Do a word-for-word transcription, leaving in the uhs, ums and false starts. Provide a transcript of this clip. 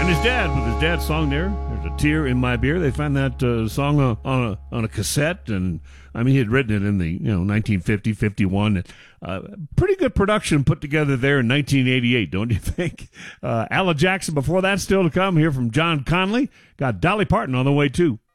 his dad with his dad's song there. There's a tear in my beer. They found that uh, song uh, on a on a cassette, and I mean he had written it in the you know nineteen fifty, fifty-one. Uh, pretty good production put together there in nineteen eighty-eight, don't you think? Uh, Alan Jackson before that, still to come here from John Conley. Got Dolly Parton on the way too.